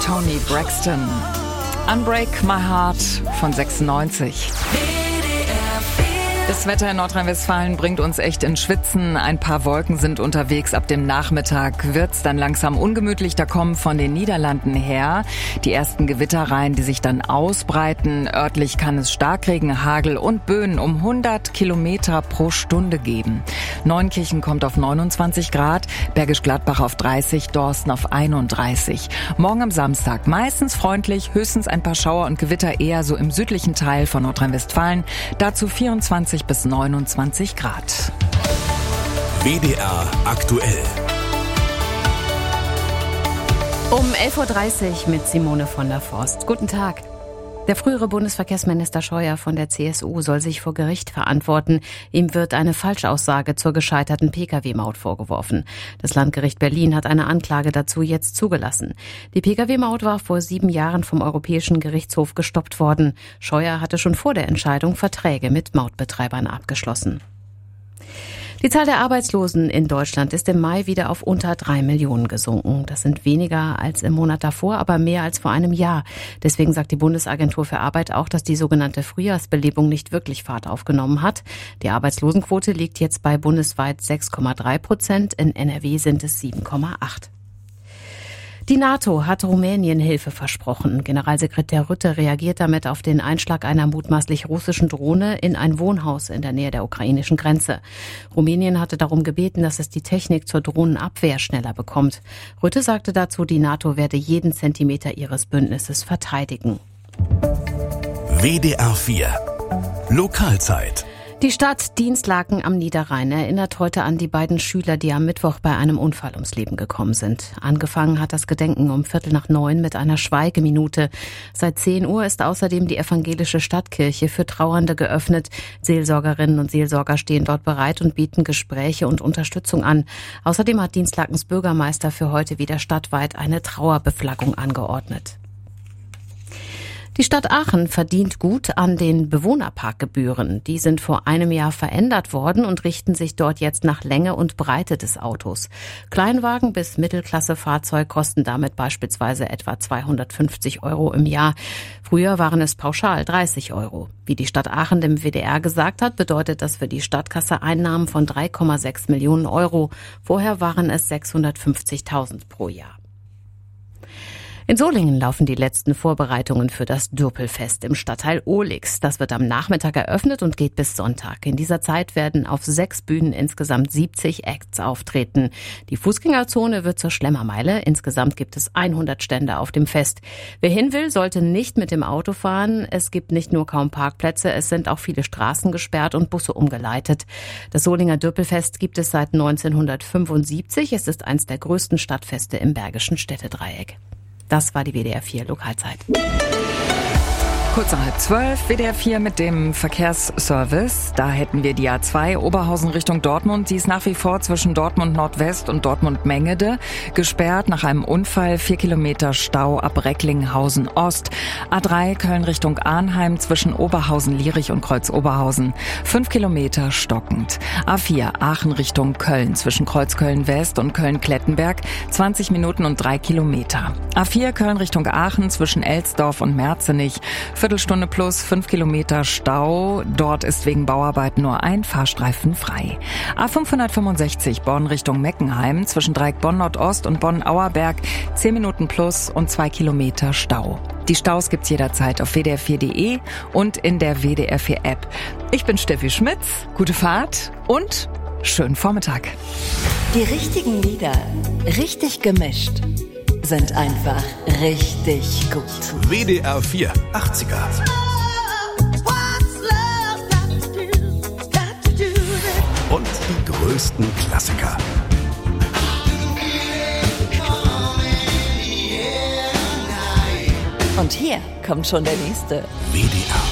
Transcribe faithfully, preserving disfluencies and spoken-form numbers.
Toni Braxton. Unbreak My Heart von sechsundneunzig. Das Wetter in Nordrhein-Westfalen bringt uns echt ins Schwitzen. Ein paar Wolken sind unterwegs. Ab dem Nachmittag wird's dann langsam ungemütlich. Da kommen von den Niederlanden her die ersten Gewitterreihen, die sich dann ausbreiten. Örtlich kann es Starkregen, Hagel und Böen um hundert Kilometer pro Stunde geben. Neunkirchen kommt auf neunundzwanzig Grad, Bergisch Gladbach auf dreißig, Dorsten auf einunddreißig. Morgen am Samstag meistens freundlich, höchstens ein paar Schauer und Gewitter eher so im südlichen Teil von Nordrhein-Westfalen. Dazu vierundzwanzig bis neunundzwanzig Grad. W D R aktuell. Um elf Uhr dreißig mit Simone von der Forst. Guten Tag. Der frühere Bundesverkehrsminister Scheuer von der C S U soll sich vor Gericht verantworten. Ihm wird eine Falschaussage zur gescheiterten Pkw-Maut vorgeworfen. Das Landgericht Berlin hat eine Anklage dazu jetzt zugelassen. Die Pkw-Maut war vor sieben Jahren vom Europäischen Gerichtshof gestoppt worden. Scheuer hatte schon vor der Entscheidung Verträge mit Mautbetreibern abgeschlossen. Die Zahl der Arbeitslosen in Deutschland ist im Mai wieder auf unter drei Millionen gesunken. Das sind weniger als im Monat davor, aber mehr als vor einem Jahr. Deswegen sagt die Bundesagentur für Arbeit auch, dass die sogenannte Frühjahrsbelebung nicht wirklich Fahrt aufgenommen hat. Die Arbeitslosenquote liegt jetzt bei bundesweit sechs Komma drei Prozent. In N R W sind es sieben Komma acht. Die NATO hat Rumänien Hilfe versprochen. Generalsekretär Rutte reagiert damit auf den Einschlag einer mutmaßlich russischen Drohne in ein Wohnhaus in der Nähe der ukrainischen Grenze. Rumänien hatte darum gebeten, dass es die Technik zur Drohnenabwehr schneller bekommt. Rutte sagte dazu, die NATO werde jeden Zentimeter ihres Bündnisses verteidigen. W D R vier Lokalzeit. Die Stadt Dinslaken am Niederrhein erinnert heute an die beiden Schüler, die am Mittwoch bei einem Unfall ums Leben gekommen sind. Angefangen hat das Gedenken um Viertel nach neun mit einer Schweigeminute. Seit zehn Uhr ist außerdem die evangelische Stadtkirche für Trauernde geöffnet. Seelsorgerinnen und Seelsorger stehen dort bereit und bieten Gespräche und Unterstützung an. Außerdem hat Dinslakens Bürgermeister für heute wieder stadtweit eine Trauerbeflaggung angeordnet. Die Stadt Aachen verdient gut an den Bewohnerparkgebühren. Die sind vor einem Jahr verändert worden und richten sich dort jetzt nach Länge und Breite des Autos. Kleinwagen bis Mittelklassefahrzeug kosten damit beispielsweise etwa zweihundertfünfzig Euro im Jahr. Früher waren es pauschal dreißig Euro. Wie die Stadt Aachen dem W D R gesagt hat, bedeutet das für die Stadtkasse Einnahmen von drei Komma sechs Millionen Euro. Vorher waren es sechshundertfünfzigtausend pro Jahr. In Solingen laufen die letzten Vorbereitungen für das Dürpelfest im Stadtteil Ohlix. Das wird am Nachmittag eröffnet und geht bis Sonntag. In dieser Zeit werden auf sechs Bühnen insgesamt siebzig Acts auftreten. Die Fußgängerzone wird zur Schlemmermeile. Insgesamt gibt es hundert Stände auf dem Fest. Wer hin will, sollte nicht mit dem Auto fahren. Es gibt nicht nur kaum Parkplätze, es sind auch viele Straßen gesperrt und Busse umgeleitet. Das Solinger Dürpelfest gibt es seit neunzehnhundertfünfundsiebzig. Es ist eines der größten Stadtfeste im Bergischen Städtedreieck. Das war die W D R vier Lokalzeit. Kurz nach halb zwölf, W D R vier mit dem Verkehrsservice. Da hätten wir die A zwei Oberhausen Richtung Dortmund. Die ist nach wie vor zwischen Dortmund Nordwest und Dortmund Mengede gesperrt nach einem Unfall. Vier Kilometer Stau ab Recklinghausen Ost. A drei Köln Richtung Arnheim zwischen Oberhausen Lierich und Kreuz Oberhausen. Fünf Kilometer stockend. A vier Aachen Richtung Köln zwischen Kreuz Köln West und Köln Klettenberg. zwanzig Minuten und drei Kilometer. A vier Köln Richtung Aachen zwischen Elsdorf und Merzenich. Viertelstunde plus fünf Kilometer Stau. Dort ist wegen Bauarbeiten nur ein Fahrstreifen frei. A fünfhundertfünfundsechzig Bonn Richtung Meckenheim zwischen Dreieck Bonn Nordost und Bonn-Auerberg. zehn Minuten plus und zwei Kilometer Stau. Die Staus gibt's jederzeit auf w d r vier punkt d e und in der W D R vier App. Ich bin Steffi Schmitz. Gute Fahrt und schönen Vormittag. Die richtigen Lieder, richtig gemischt, sind einfach richtig gut. W D R vier achtziger. Und die größten Klassiker. Und hier kommt schon der nächste. W D R